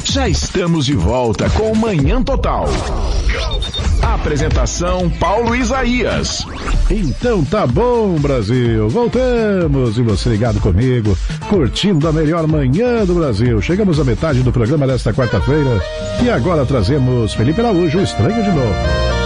Já estamos de volta com Manhã Total. Apresentação Paulo Isaías. Então tá bom, Brasil. Voltamos e você ligado comigo, curtindo a melhor manhã do Brasil. Chegamos à metade do programa desta quarta-feira e agora trazemos Felipe Araújo, Estranho de Novo.